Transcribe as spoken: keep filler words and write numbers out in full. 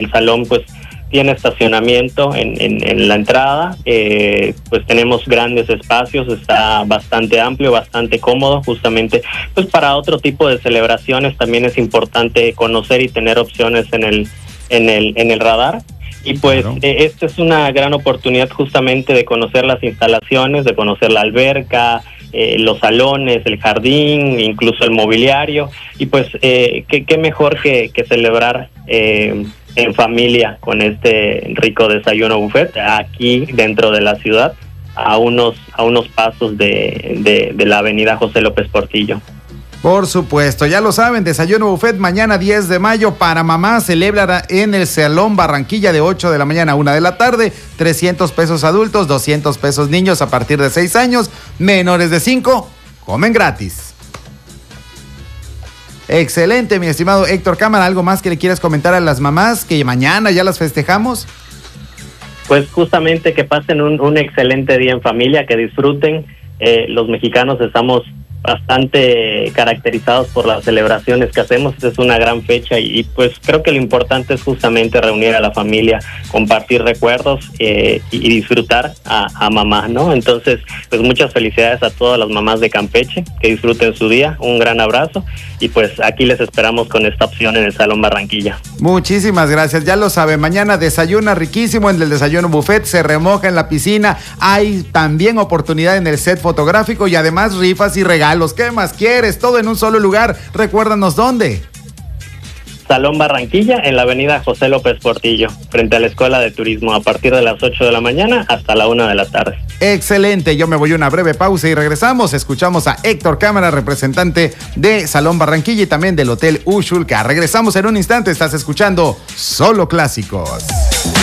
el salón pues tiene estacionamiento en, en, en la entrada, eh, pues tenemos grandes espacios, está bastante amplio, bastante cómodo, justamente pues para otro tipo de celebraciones también es importante conocer y tener opciones en el, en el, en el radar. Y pues claro. eh, esta es una gran oportunidad justamente de conocer las instalaciones, de conocer la alberca, eh, los salones, el jardín, incluso el mobiliario, y pues eh, qué, qué mejor que, que celebrar eh, en familia con este rico desayuno buffet aquí dentro de la ciudad, a unos a unos pasos de, de, de la avenida José López Portillo. Por supuesto, ya lo saben, desayuno buffet mañana diez de mayo para mamá, celebra en el Salón Barranquilla de ocho de la mañana a una de la tarde, trescientos pesos adultos, doscientos pesos niños a partir de seis años, menores de cinco, comen gratis. Excelente, mi estimado Héctor Cámara, ¿algo más que le quieras comentar a las mamás que mañana ya las festejamos? Pues justamente que pasen un, un excelente día en familia, que disfruten. Eh, los mexicanos estamos bastante caracterizados por las celebraciones que hacemos, es una gran fecha y, y pues creo que lo importante es justamente reunir a la familia, compartir recuerdos eh, y, y disfrutar a, a mamá, ¿no? Entonces, pues muchas felicidades a todas las mamás de Campeche, que disfruten su día, un gran abrazo y pues aquí les esperamos con esta opción en el Salón Barranquilla. Muchísimas gracias, ya lo sabe, mañana desayuna riquísimo en el desayuno buffet, se remoja en la piscina, hay también oportunidad en el set fotográfico y además rifas y regalos. ¿Qué más quieres? Todo en un solo lugar. Recuérdanos dónde. Salón Barranquilla, en la avenida José López Portillo, frente a la Escuela de Turismo, a partir de las ocho de la mañana hasta la una de la tarde. Excelente, yo me voy a una breve pausa y regresamos. Escuchamos a Héctor Cámara, representante de Salón Barranquilla y también del Hotel Uxulca. Regresamos en un instante, estás escuchando Solo Clásicos.